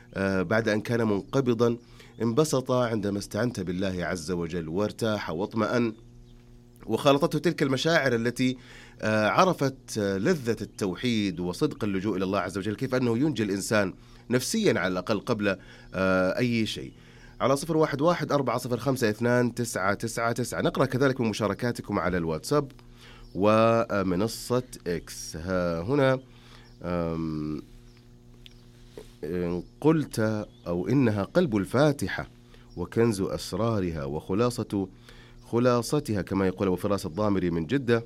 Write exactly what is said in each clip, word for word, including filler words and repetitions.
بعد أن كان منقبضا انبسط عندما استعنت بالله عز وجل وارتاح واطمأن، وخالطته تلك المشاعر التي عرفت لذة التوحيد وصدق اللجوء إلى الله عز وجل، كيف أنه ينجي الإنسان نفسيا على الأقل قبل أي شيء. على صفر واحد واحد أربعة صفر خمسة اثنان تسعة تسعة تسعة. نقرأ كذلك من مشاركاتكم على الواتساب ومنصة إكس. ها هنا قلت أو إنها قلب الفاتحة وكنز أسرارها وخلاصة خلاصتها كما يقول أبو فراس الضامري من جدة،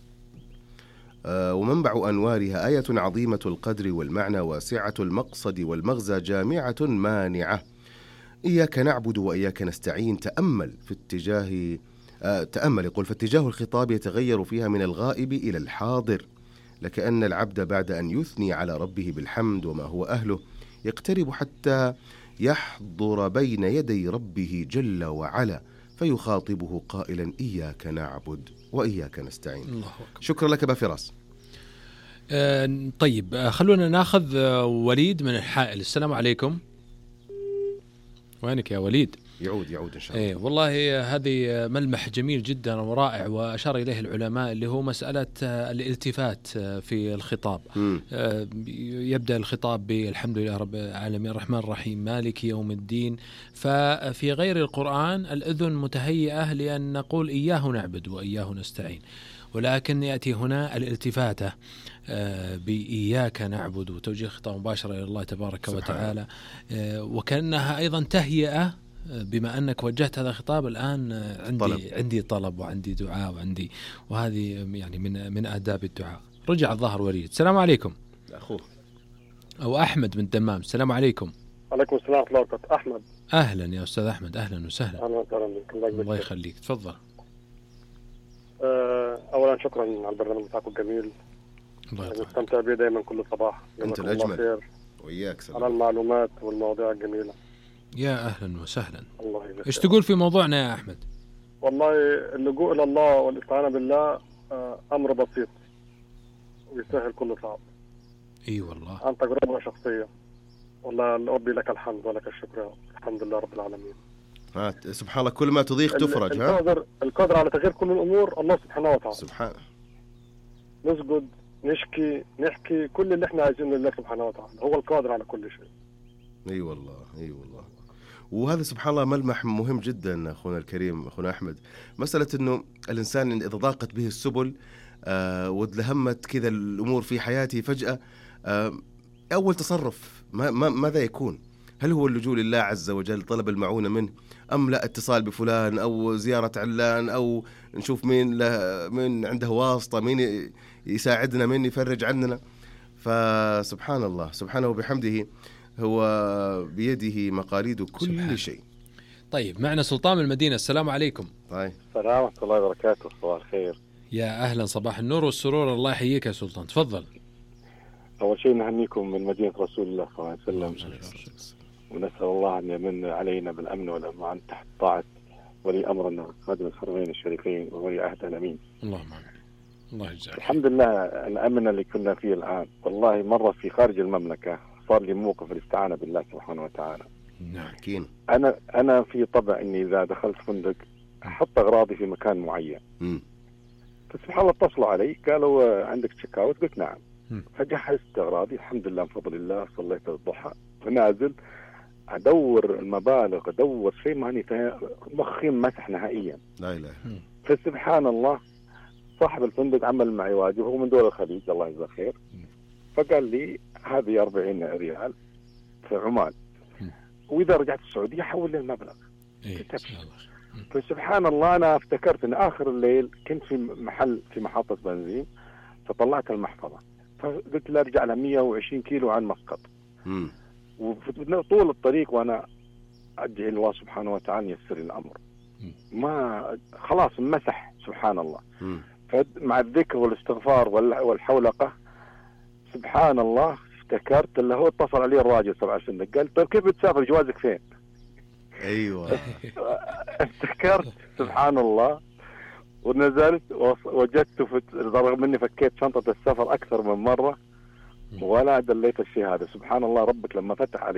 ومنبع أنوارها آية عظيمة القدر والمعنى واسعة المقصد والمغزى جامعة مانعة. إياك نعبد وإياك نستعين. تأمل في اتجاه آه تأمل يقول فاتجاه الخطاب يتغير فيها من الغائب إلى الحاضر، لكأن العبد بعد أن يثني على ربه بالحمد وما هو أهله يقترب حتى يحضر بين يدي ربه جل وعلا فيخاطبه قائلا إياك نعبد وإياك نستعين. الله أكبر. شكرا لك أبا فراس. آه طيب آه خلونا ناخذ آه وليد من الحائل. السلام عليكم. وينك يا وليد؟ يعود يعود إن شاء الله. إيه والله هذه ملمح جميل جدا ورائع وأشار إليه العلماء اللي هو مسألة الالتفات في الخطاب. م. يبدأ الخطاب بالحمد لله رب العالمين الرحمن الرحيم مالك يوم الدين، ففي غير القرآن الأذن متهيئة لأن نقول إياه نعبد وإياه نستعين، ولكن يأتي هنا الالتفاتة بإياك نعبد وتوجيه خطاب مباشرة إلى الله تبارك وتعالى، وكأنها أيضا تهيئة بما أنك وجهت هذا الخطاب الآن عندي طلب. عندي طلب وعندي دعاء وعندي وهذه يعني من من آداب الدعاء. رجع الظهر وليد. السلام عليكم. أخوه أو أحمد من الدمام. السلام عليكم. عليكم السلام ورحمة الله وبركاته. أحمد. أهلا يا أستاذ أحمد. أهلا وسهلا. أهلا وسهلا بك. الله يخليك. تفضل. أولا شكرا على البرنامج بتاعكم الجميل. الله يطلع. نستمتع به دائما كل صباح. أنت الأجمل. وإياك سلام. على المعلومات والمواضيع الجميلة. يا أهلا وسهلا. الله يبارك. إيش تقول في موضوعنا يا أحمد؟ والله اللجوء إلى الله والاستعانة بالله أمر بسيط ويسهل كل صعب. إي والله. عن تجربة شخصية. والله ربي لك الحمد ولك الشكر. الحمد لله رب العالمين. ها سبحان الله كل ما تضيق تفرج. ها القادر القادر على تغيير كل الأمور الله سبحانه وتعالى. سبحان. نسجد نشكي نحكي كل اللي احنا عايزينه لله سبحانه وتعالى، هو القادر على كل شيء. اي والله اي والله. وهذا سبحان الله ملمح مهم جدا اخونا الكريم اخونا احمد، مساله انه الانسان اذا ضاقت به السبل آه وادلهمت كذا الامور في حياته فجاه، آه اول تصرف ما ما ماذا يكون؟ هل هو اللجوء لله عز وجل طلب المعونه منه، ام لا اتصال بفلان او زياره علان او نشوف مين له مين عنده واسطه، مين يساعدنا، مين يفرج عننا؟ فسبحان الله سبحانه وبحمده هو بيده مقاليد كل سبحان. شيء. طيب معنا سلطان من المدينة. السلام عليكم. طيب. السلام ورحمة الله وبركاته. صباح الخير. يا أهلا صباح النور والسرور. الله يحييك يا سلطان. تفضل. أول شيء نهنيكم من مدينة رسول الله صلى الله عليه وسلم، ونسأل الله أن يمن علينا بالأمن والأمان تحت طاعة ولي أمرنا خادم الحرمين الشريفين وولي عهد الأمين. اللهم آمين. الله يجزاك. الحمد لله الأمن اللي كنا فيه الآن والله مرة في خارج المملكة صار لي موقف الاستعانة بالله سبحانه وتعالى. نعم. أنا أنا في طبع إني إذا دخلت فندق أحط أغراضي في مكان معين. م. فسبحان الله اتصلوا علي قالوا عندك تشيك أوت، قلت نعم. م. فجهزت أغراضي الحمد لله بفضل الله، صليت الضحى فنازل أدور المبالغ أدور شيء ماني مخي مسح نهائيا. لا إله. فسبحان الله صاحب الفندق عمل معي واجب، هو من دول الخليج الله يجزاه خير، فقال لي هذه أربعين ريال في عمان وإذا رجعت السعودية حول لي المبلغ. إيه. فسبحان الله أنا افتكرت أن آخر الليل كنت في محل في محطة بنزين فطلعت المحفظة فقلت له أرجع على مية وعشرين كيلو عن مسقط. وطول الطريق وأنا أدعي الله سبحانه وتعالى يسر الأمر ما خلاص مسح سبحان الله. فمع الذكر والاستغفار والحولقة سبحان الله افتكرت اللي هو اتصل عليه الراجل سبع سنين قال طيب كيف بتسافر جوازك فين؟ ايوه افتكرت سبحان الله ونزلت وجدت رغم اني فكيت شنطة السفر اكثر من مرة ولا دليت الشيء هذا. سبحان الله ربك لما فتح علي